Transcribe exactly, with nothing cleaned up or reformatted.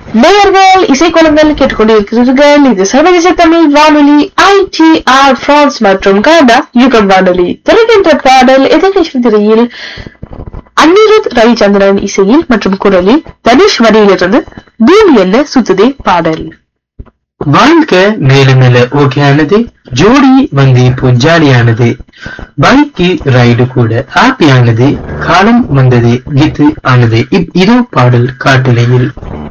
நேயர்கள் இசைக்குளங்கள் கேட்டுக்கொண்டிருக்கிறீர்கள். இது சர்வதேச தமிழ் வானொலி ஐ டி ஆர் பிரான்ஸ் மற்றும் கனடா யுகம் வானொலி. திரைக்கின்ற பாடல் எதிர்கட்சி திரையில் அனிருத் ரவிச்சந்திரன் இசையில் மற்றும் குரலில் தனுஷ் வரியிலிருந்து பூமி என்ன சுத்துதே பாடல். வாழ்க்கை மேல மேல ஓகேயானது, ஜோடி வந்து இப்போ ஜாலியானது, பைக்கு ரைடு கூட ஹாப்பியானது, காலம் வந்தது கீத்து ஆனது. இதோ பாடல் காட்டலையில்.